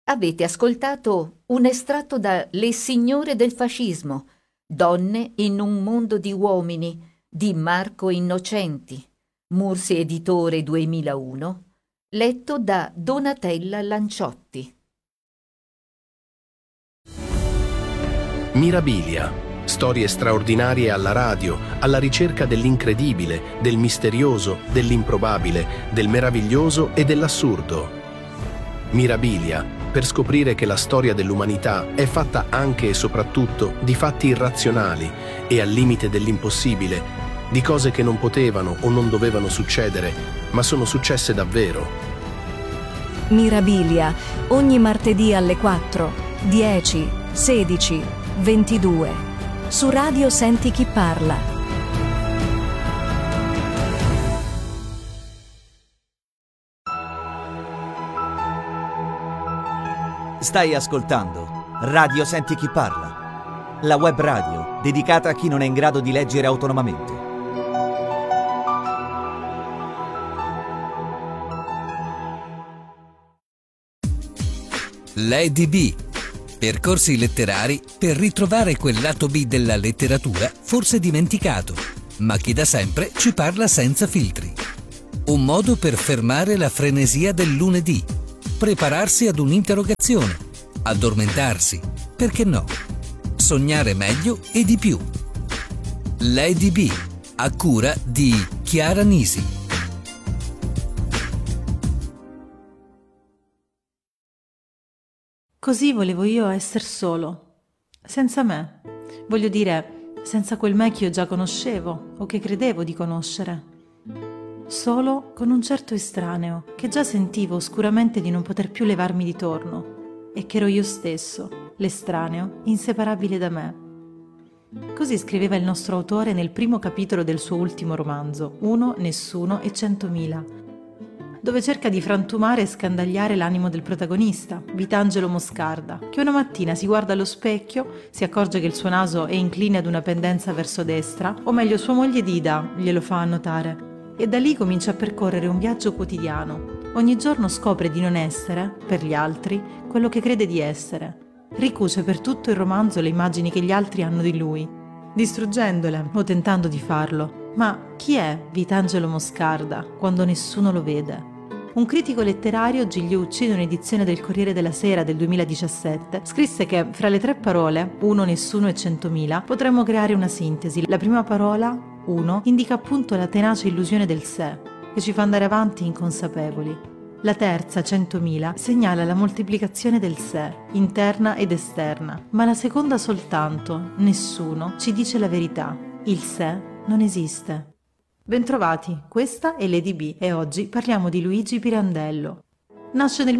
Avete ascoltato un estratto da Le signore del fascismo, donne in un mondo di uomini, di Marco Innocenti, Mursi Editore 2001, letto da Donatella Lanciotti. Mirabilia. Storie straordinarie alla radio, alla ricerca dell'incredibile, del misterioso, dell'improbabile, del meraviglioso e dell'assurdo. Mirabilia, per scoprire che la storia dell'umanità è fatta anche e soprattutto di fatti irrazionali e al limite dell'impossibile, di cose che non potevano o non dovevano succedere, ma sono successe davvero. Mirabilia, ogni martedì alle 4, 10, 16, 22. Su Radio Senti Chi Parla. Stai ascoltando Radio Senti Chi Parla, la web radio dedicata a chi non è in grado di leggere autonomamente. Lady B. Percorsi letterari per ritrovare quel lato B della letteratura forse dimenticato, ma che da sempre ci parla senza filtri. Un modo per fermare la frenesia del lunedì, prepararsi ad un'interrogazione, addormentarsi, perché no? Sognare meglio e di più. Lady B, a cura di Chiara Nisi. Così volevo io essere solo, senza me, voglio dire, senza quel me che io già conoscevo o che credevo di conoscere. Solo con un certo estraneo che già sentivo oscuramente di non poter più levarmi di torno e che ero io stesso, l'estraneo, inseparabile da me. Così scriveva il nostro autore nel primo capitolo del suo ultimo romanzo, Uno, Nessuno e 100.000, dove cerca di frantumare e scandagliare l'animo del protagonista, Vitangelo Moscarda, che una mattina si guarda allo specchio, si accorge che il suo naso è incline ad una pendenza verso destra, o meglio sua moglie Dida glielo fa annotare, e da lì comincia a percorrere un viaggio quotidiano. Ogni giorno scopre di non essere, per gli altri, quello che crede di essere. Ricuce per tutto il romanzo le immagini che gli altri hanno di lui, distruggendole o tentando di farlo. Ma chi è Vitangelo Moscarda quando nessuno lo vede? Un critico letterario, Giglio Ucci, in un'edizione del Corriere della Sera del 2017, scrisse che fra le tre parole, uno, nessuno e 100.000, potremmo creare una sintesi. La prima parola, uno, indica appunto la tenace illusione del sé, che ci fa andare avanti inconsapevoli. La terza, 100.000, segnala la moltiplicazione del sé, interna ed esterna, ma la seconda soltanto, nessuno, ci dice la verità. Il sé non esiste. Bentrovati, questa è Lady B e oggi parliamo di Luigi Pirandello. Nasce nel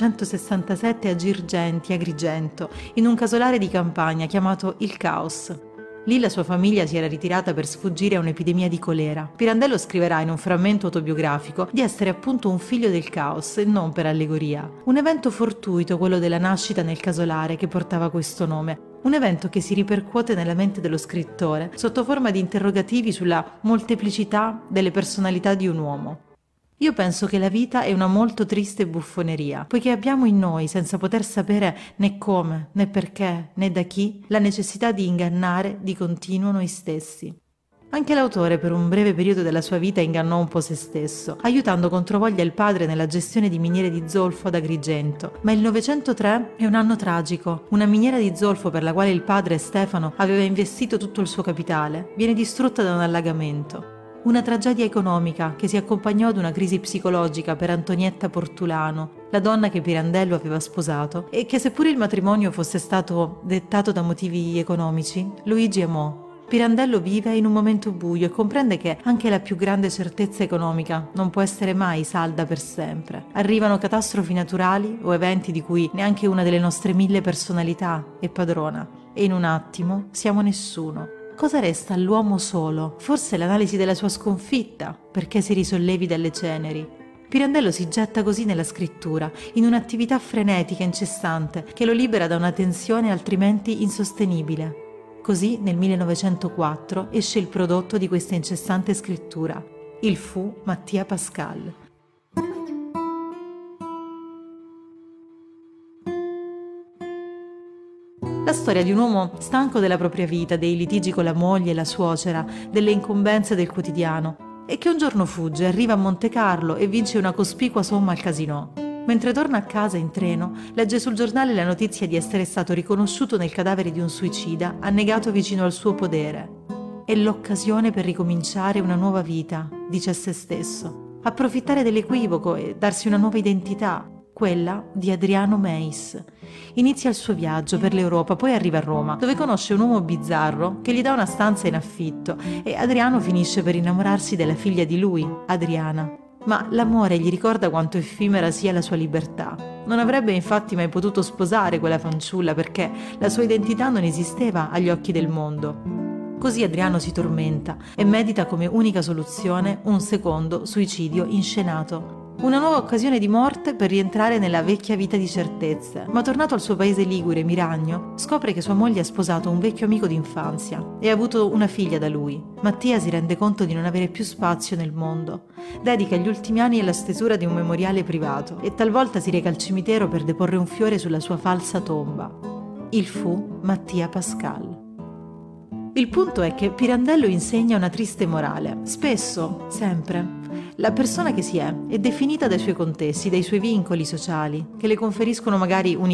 1867 a Girgenti, Agrigento, in un casolare di campagna chiamato Il Caos. Lì la sua famiglia si era ritirata per sfuggire a un'epidemia di colera. Pirandello scriverà in un frammento autobiografico di essere appunto un figlio del caos e non per allegoria. Un evento fortuito, quello della nascita nel casolare, che portava questo nome. Un evento che si ripercuote nella mente dello scrittore sotto forma di interrogativi sulla molteplicità delle personalità di un uomo. Io penso che la vita è una molto triste buffoneria, poiché abbiamo in noi, senza poter sapere né come, né perché, né da chi, la necessità di ingannare di continuo noi stessi. Anche l'autore per un breve periodo della sua vita ingannò un po' se stesso, aiutando controvoglia il padre nella gestione di miniere di zolfo ad Agrigento. Ma il 903 è un anno tragico. Una miniera di zolfo per la quale il padre Stefano aveva investito tutto il suo capitale viene distrutta da un allagamento. Una tragedia economica che si accompagnò ad una crisi psicologica per Antonietta Portulano, la donna che Pirandello aveva sposato e che, seppur il matrimonio fosse stato dettato da motivi economici, Luigi amò. Pirandello vive in un momento buio e comprende che anche la più grande certezza economica non può essere mai salda per sempre. Arrivano catastrofi naturali o eventi di cui neanche una delle nostre 1000 personalità è padrona e in un attimo siamo nessuno. Cosa resta all'uomo solo? Forse l'analisi della sua sconfitta, perché si risollevi dalle ceneri. Pirandello si getta così nella scrittura, in un'attività frenetica, incessante, che lo libera da una tensione altrimenti insostenibile. Così nel 1904 esce il prodotto di questa incessante scrittura. Il fu Mattia Pascal. La storia di un uomo stanco della propria vita, dei litigi con la moglie e la suocera, delle incombenze del quotidiano, e che un giorno fugge, arriva a Monte Carlo e vince una cospicua somma al casinò. Mentre torna a casa in treno, legge sul giornale la notizia di essere stato riconosciuto nel cadavere di un suicida annegato vicino al suo podere. È l'occasione per ricominciare una nuova vita, dice a se stesso. Approfittare dell'equivoco e darsi una nuova identità, quella di Adriano Meis. Inizia il suo viaggio per l'Europa, poi arriva a Roma, dove conosce un uomo bizzarro che gli dà una stanza in affitto e Adriano finisce per innamorarsi della figlia di lui, Adriana. Ma l'amore gli ricorda quanto effimera sia la sua libertà. Non avrebbe infatti mai potuto sposare quella fanciulla perché la sua identità non esisteva agli occhi del mondo. Così Adriano si tormenta e medita come unica soluzione un secondo suicidio inscenato. Una nuova occasione di morte per rientrare nella vecchia vita di certezze. Ma tornato al suo paese ligure, Miragno, scopre che sua moglie ha sposato un vecchio amico d'infanzia e ha avuto una figlia da lui. Mattia si rende conto di non avere più spazio nel mondo. Dedica gli ultimi anni alla stesura di un memoriale privato e talvolta si reca al cimitero per deporre un fiore sulla sua falsa tomba. Il fu Mattia Pascal. Il punto è che Pirandello insegna una triste morale. Spesso, sempre, la persona che si è definita dai suoi contesti, dai suoi vincoli sociali, che le conferiscono magari